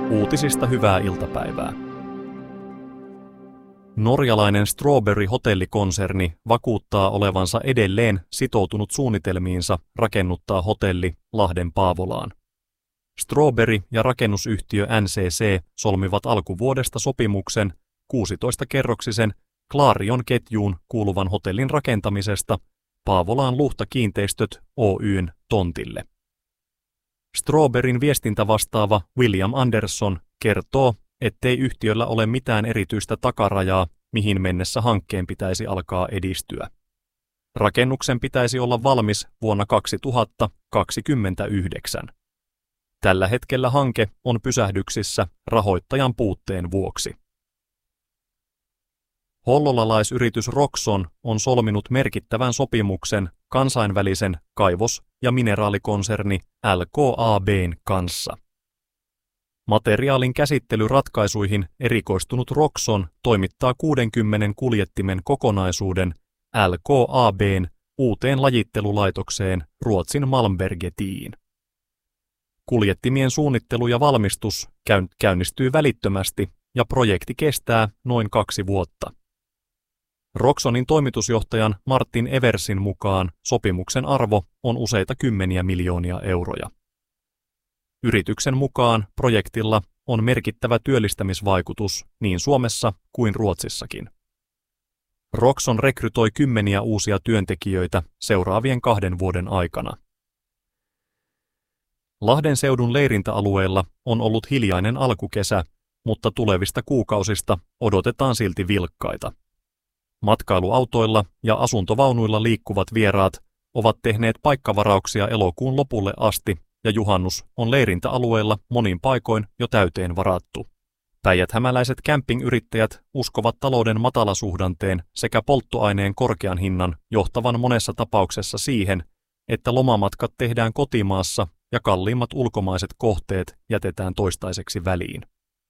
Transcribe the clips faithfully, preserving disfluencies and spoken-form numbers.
Uutisista hyvää iltapäivää. Norjalainen Strawberry-hotellikonserni vakuuttaa olevansa edelleen sitoutunut suunnitelmiinsa rakennuttaa hotelli Lahden Paavolaan. Strawberry ja rakennusyhtiö N C C solmivat alkuvuodesta sopimuksen kuusitoista-kerroksisen Clarion ketjuun kuuluvan hotellin rakentamisesta Paavolaan Luhta Kiinteistöt Oy:n tontille. Strawberryn viestintävastaava William Anderson kertoo, ettei yhtiöllä ole mitään erityistä takarajaa, mihin mennessä hankkeen pitäisi alkaa edistyä. Rakennuksen pitäisi olla valmis vuonna kaksituhattakaksikymmentäyhdeksän. Tällä hetkellä hanke on pysähdyksissä rahoittajan puutteen vuoksi. Hollolalaisyritys Roxon on solminut merkittävän sopimuksen kansainvälisen kaivos- ja mineraalikonserni L K A B:n kanssa. Materiaalin käsittelyratkaisuihin erikoistunut Roxon toimittaa kuudenkymmenen kuljettimen kokonaisuuden L K A B:n uuteen lajittelulaitokseen Ruotsin Malmbergetiin. Kuljettimien suunnittelu ja valmistus käynnistyy välittömästi ja projekti kestää noin kaksi vuotta. Roxonin toimitusjohtajan Martin Eversin mukaan sopimuksen arvo on useita kymmeniä miljoonia euroja. Yrityksen mukaan projektilla on merkittävä työllistämisvaikutus niin Suomessa kuin Ruotsissakin. Roxon rekrytoi kymmeniä uusia työntekijöitä seuraavien kahden vuoden aikana. Lahden seudun leirintäalueella on ollut hiljainen alkukesä, mutta tulevista kuukausista odotetaan silti vilkkaita. Matkailuautoilla ja asuntovaunuilla liikkuvat vieraat ovat tehneet paikkavarauksia elokuun lopulle asti ja juhannus on leirintäalueella monin paikoin jo täyteen varattu. Päijät-hämäläiset campingyrittäjät uskovat talouden matalasuhdanteen sekä polttoaineen korkean hinnan johtavan monessa tapauksessa siihen, että lomamatkat tehdään kotimaassa ja kalliimmat ulkomaiset kohteet jätetään toistaiseksi väliin.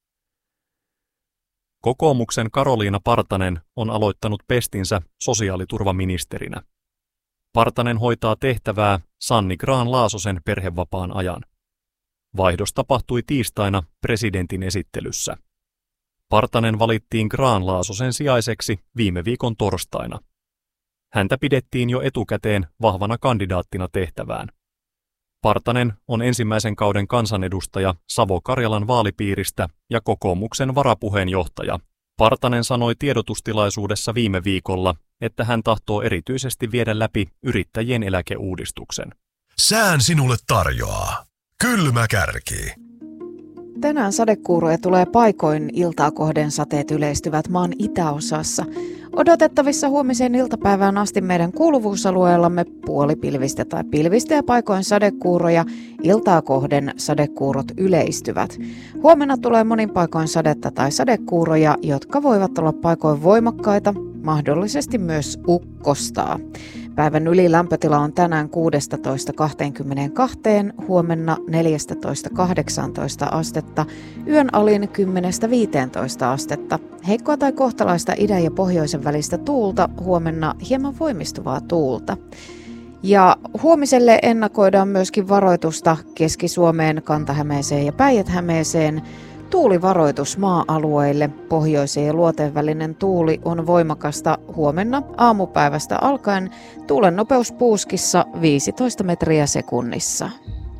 Kokoomuksen Karoliina Partanen on aloittanut pestinsä sosiaaliturvaministerinä. Partanen hoitaa tehtävää Sanni Grahn-Laasosen perhevapaan ajan. Vaihdos tapahtui tiistaina presidentin esittelyssä. Partanen valittiin Grahn-Laasosen sijaiseksi viime viikon torstaina. Häntä pidettiin jo etukäteen vahvana kandidaattina tehtävään. Partanen on ensimmäisen kauden kansanedustaja Savo-Karjalan vaalipiiristä ja kokoomuksen varapuheenjohtaja. Partanen sanoi tiedotustilaisuudessa viime viikolla, että hän tahtoo erityisesti viedä läpi yrittäjien eläkeuudistuksen. Sään sinulle tarjoaa Kylmä Kärki. Tänään sadekuuroja tulee paikoin, iltaa kohden sateet yleistyvät maan itäosassa. Odotettavissa huomiseen iltapäivään asti meidän kuuluvuusalueellamme puolipilvistä tai pilvistä ja paikoin sadekuuroja, iltaa kohden sadekuurot yleistyvät. Huomenna tulee monin paikoin sadetta tai sadekuuroja, jotka voivat olla paikoin voimakkaita, mahdollisesti myös ukkostaa. Päivän ylilämpötila on tänään kuusitoista kaksikymmentäkaksi, huomenna neljätoista kahdeksantoista astetta, yön alin kymmenestä viiteentoista astetta. Heikkoa tai kohtalaista idän ja pohjoisen välistä tuulta, huomenna hieman voimistuvaa tuulta. Ja huomiselle ennakoidaan myöskin varoitusta Keski-Suomeen, Kanta-Hämeeseen ja Päijät-Hämeeseen. Tuulivaroitus maa-alueille. Pohjoisen ja luoteen välinen tuuli on voimakasta huomenna aamupäivästä alkaen. Tuulen nopeus puuskissa viisitoista metriä sekunnissa.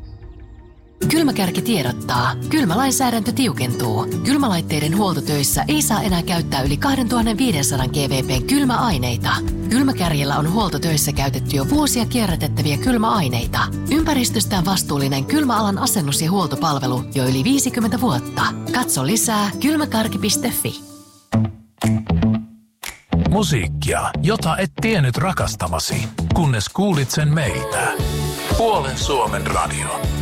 Kylmäkärki tiedottaa. Kylmälainsäädäntö tiukentuu. Kylmälaitteiden huoltotöissä ei saa enää käyttää yli kaksituhattaviisisataa gVp:n kylmäaineita. Kylmäkärjellä on huoltotöissä käytetty jo vuosia kierrätettäviä kylmäaineita. Ympäristöstään vastuullinen kylmäalan asennus- ja huoltopalvelu jo yli viisikymmentä vuotta. Katso lisää kylmäkarki piste fi. Musiikkia, jota et tiennyt rakastavasi, kunnes kuulit sen meiltä. Puolen Suomen radio.